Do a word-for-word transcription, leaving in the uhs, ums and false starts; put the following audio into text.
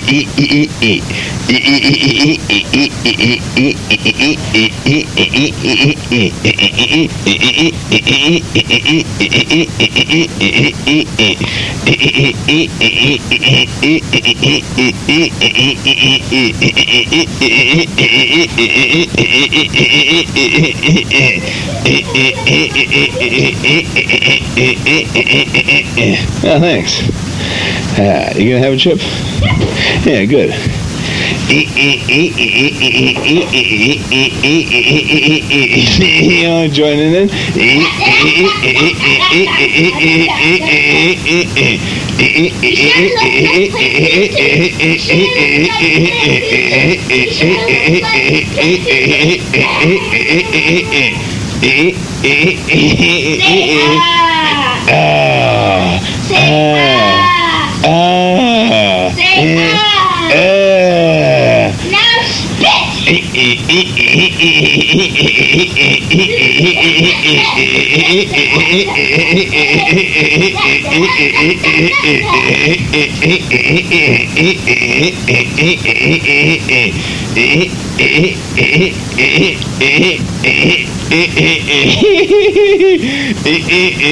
Oh, thanks. Uh, you gonna have a chip? Yeah, good. You know, joining in. Ah, ah, ah. Say ah. Uh, Now spit.